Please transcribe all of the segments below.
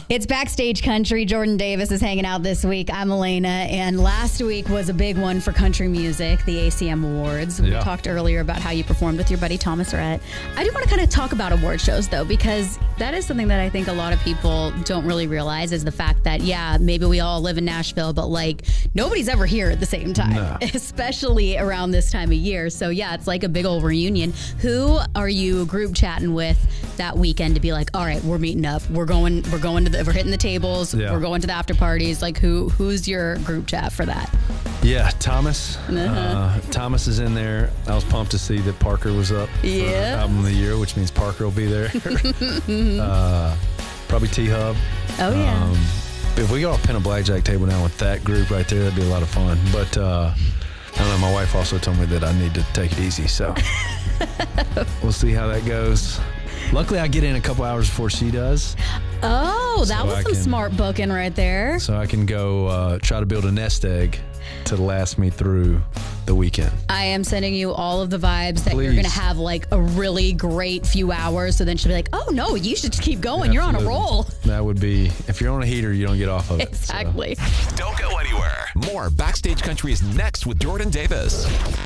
It's Backstage Country. Jordan Davis is hanging out this week. I'm Elena, and last week was a big one for country music, the ACM Awards. We talked earlier about how you performed with your buddy Thomas Rhett. I do want to kind of talk about award shows, though, because that is something that I think a lot of people don't really realize is the fact that, yeah, maybe we all live in Nashville, but, like, nobody's ever here at the same time, especially around this time of year. So, yeah, it's like a big old reunion. Who are you group chatting with that weekend to be like, all right, we're meeting up, we're hitting the tables, we're going to the after parties? Like, who's your group chat for that? Yeah, Thomas. Thomas is in there. I was pumped to see that Parker was up for Album of the Year, which means Parker will be there. Probably T-Hub. Oh, yeah. If we all pin a blackjack table down with that group right there, that'd be a lot of fun. But I don't know, my wife also told me that I need to take it easy, so we'll see how that goes. Luckily, I get in a couple hours before she does. Oh, that was some smart booking right there. So I can go try to build a nest egg to last me through the weekend. I am sending you all of the vibes that you're going to have like a really great few hours. So then she'll be like, oh, no, you should just keep going. You're on a roll. That would be, if you're on a heater, you don't get off of it. Exactly. So. Don't go anywhere. More Backstage Country is next with Jordan Davis.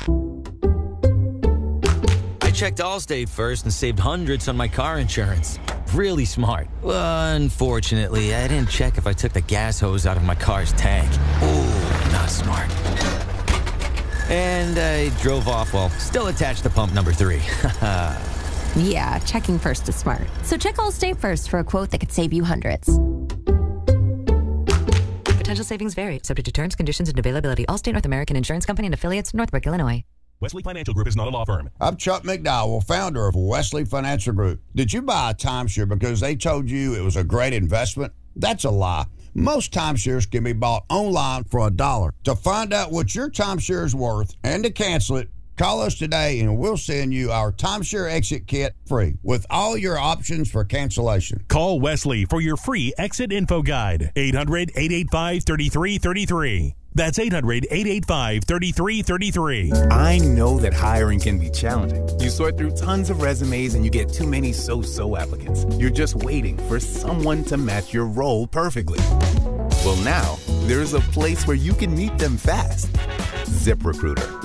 I checked Allstate first and saved hundreds on my car insurance. Really smart. Unfortunately, I didn't check if I took the gas hose out of my car's tank. Ooh, not smart. And I drove off while still attached to pump number 3. Yeah, checking first is smart. So check Allstate first for a quote that could save you hundreds. Potential savings vary, subject to terms, conditions, and availability. Allstate North American Insurance Company and affiliates, Northbrook, Illinois. Wesley Financial Group is not a law firm. I'm Chuck McDowell, founder of Wesley Financial Group. Did you buy a timeshare because they told you it was a great investment? That's a lie. Most timeshares can be bought online for $1. To find out what your timeshare is worth and to cancel it, call us today and we'll send you our timeshare exit kit free with all your options for cancellation. Call Wesley for your free exit info guide. 800-885-3333. That's 800-885-3333. I know that hiring can be challenging. You sort through tons of resumes and you get too many so-so applicants. You're just waiting for someone to match your role perfectly. Well, now, there's a place where you can meet them fast. ZipRecruiter.